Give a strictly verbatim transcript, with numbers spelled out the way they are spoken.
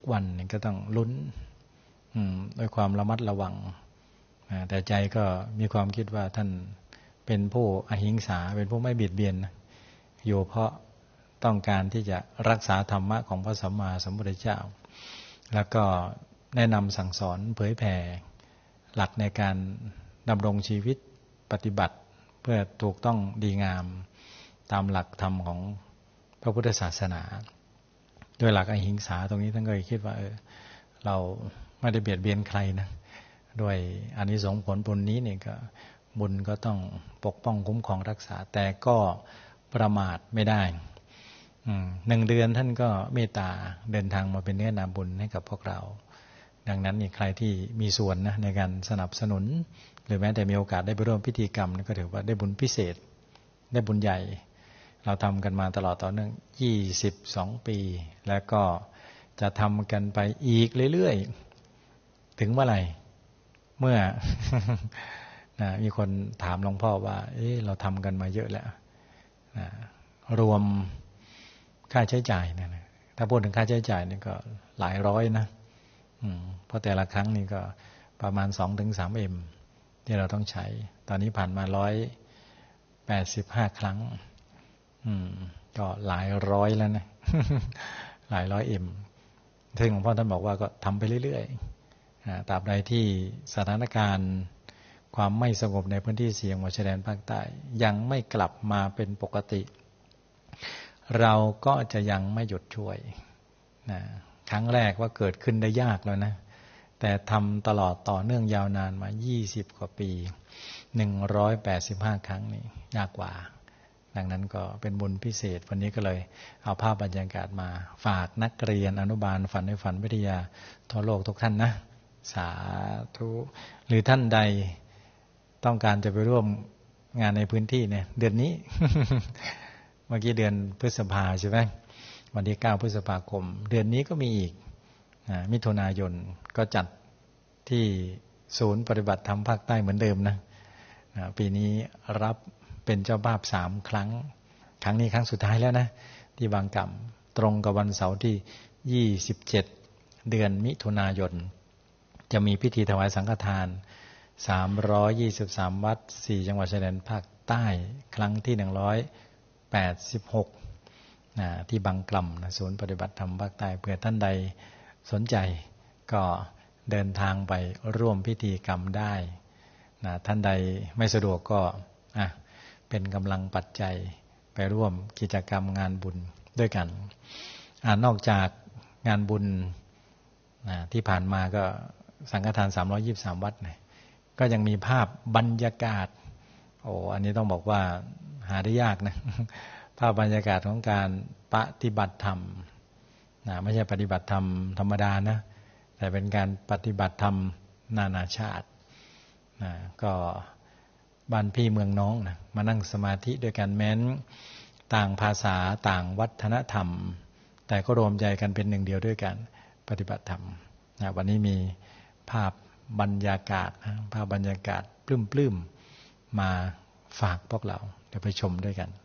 วันนี่ก็ต้องลุ้นด้วยความระมัดระวังแต่ใจก็มีความคิดว่าท่านเป็นผู้อหิงสาเป็นผู้ไม่เบียดเบียนอยู่เพราะต้องการที่จะรักษาธรรมะของพระสัมมาสัมพุทธเจ้าแล้วก็แนะนำสั่งสอนเผยแผ่หลักในการดำรงชีวิตปฏิบัติเพื่อถูกต้องดีงามตามหลักธรรมของพระพุทธศาสนาด้วยหลักอหิงสาตรงนี้ท่านก็คิดว่าเออเราไม่ได้เบียดเบียนใครนะด้วยอานิสงส์ผลบุญนี้เนี่ยก็บุญก็ต้องปกป้องคุ้มครองรักษาแต่ก็ประมาทไม่ได้หนึ่งเดือนท่านก็เมตตาเดินทางมาเป็นเนื้อนาบุญให้กับพวกเราดังนั้นนี่ใครที่มีส่วนนะในการสนับสนุนหรือแม้แต่มีโอกาสได้ไปร่วมพิธีกรรมนี่ก็ถือว่าได้บุญพิเศษได้บุญใหญ่เราทำกันมาตลอดต่อเนื่องยี่สิบสองปีแล้วก็จะทำกันไปอีกเรื่อยๆถึงเมื่อไหร่เมื่อ นะมีคนถามหลวงพ่อว่าเอ๊ะเราทำกันมาเยอะแล้วนะรวมค่าใช้จ่ายเนี่ยนะถ้าพูดถึงค่าใช้จ่ายนี่ก็หลายร้อยนะอืมเพราะแต่ละครั้งนี่ก็ประมาณ สองถึงสาม เอ็มที่เราต้องใช้ตอนนี้ผ่านมาหนึ่งร้อยแปดสิบห้าครั้งอืมก็หลายร้อยแล้วนะ หลายร้อยเอ็มซึ่งหลวงพ่อท่านบอกว่าก็ทำไปเรื่อยๆตราบใดที่สถานการณ์ความไม่สงบในพื้นที่เสี่ยงชายแดนภาคใต้ยังไม่กลับมาเป็นปกติเราก็จะยังไม่หยุดช่วยนะครั้งแรกว่าเกิดขึ้นได้ยากแล้วนะแต่ทำตลอดต่อเนื่องยาวนานมายี่สิบกว่าปีหนึ่งร้อยแปดสิบห้าครั้งนี่ยากกว่าดังนั้นก็เป็นบุญพิเศษวันนี้ก็เลยเอาภาพบรรยากาศมาฝากนักเรียนอนุบาลฝันในฝันวิทยาทั่วโลกทุกท่านนะสาธุหรือท่านใดต้องการจะไปร่วมงานในพื้นที่เนี่ยเดือนนี้ เมื่อกี้เดือนพฤษภาใช่ไหมวันที่เก้าพฤษภาคมเดือนนี้ก็มีอีกมิถุนายนก็จัดที่ศูนย์ปฏิบัติธรรมภาคใต้เหมือนเดิมนะปีนี้รับเป็นเจ้าภาพสามครั้งครั้งนี้ครั้งสุดท้ายแล้วนะที่บางกำตรงกับวันเสาร์ที่ยี่สิบเจ็ดเดือนมิถุนายนจะมีพิธีถวายสังฆทานสามร้อยยี่สิบสามวัดสี่จังหวัดชายแดนภาคใต้ครั้งที่หนึ่งร้อยแปดสิบหกนะที่บางกล่ำนะศูนย์ปฏิบัติธรรมภาคใต้เผื่อท่านใดสนใจก็เดินทางไปร่วมพิธีกรรมได้นะท่านใดไม่สะดวกก็อ่ะเป็นกำลังปัจจัยไปร่วมกิจกรรมงานบุญด้วยกันอ่านอกจากงานบุญนะที่ผ่านมาก็สังฆทานสามร้อยยี่สิบสามวัดนะก็ยังมีภาพบรรยากาศโอ้อันนี้ต้องบอกว่าหาได้ยากนะภาพบรรยากาศของการปฏิบัติธรรมนะไม่ใช่ปฏิบัติธรรมธรรมดานะแต่เป็นการปฏิบัติธรรมนานาชาตินะก็บ้านพี่เมืองน้องนะมานั่งสมาธิด้วยกันแม้นต่างภาษาต่างวัฒนธรรมแต่ก็รวมใจกันเป็นหนึ่งเดียวด้วยกันปฏิบัติธรรมนะวันนี้มีภาพบรรยากาศภาพบรรยากาศปลื้มๆมาฝากพวกเราเดี๋ยวไปชมด้วยกัน